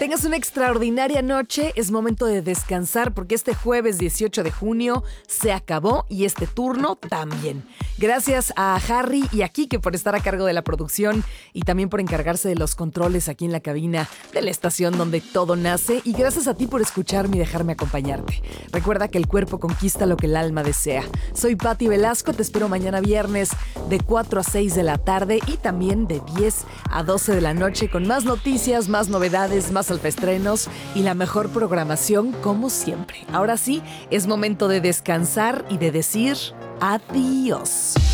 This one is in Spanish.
tengas una extraordinaria noche. Es momento de descansar porque este jueves 18 de junio se acabó y este turno también. Gracias a Harry y a Kike por estar a cargo de la producción y también por encargarse de los controles aquí en la cabina de la estación donde todo nace. Y gracias a ti por escucharme y dejarme acompañarte. Recuerda que el cuerpo conquista lo que el alma desea. Soy Patti Velasco, te espero mañana viernes de 4 a 6 de la tarde y también de 10 a 12 de la noche con más noticias, más novedades, más alfaestrenos y la mejor programación como siempre. Ahora sí, es momento de descansar y de decir adiós.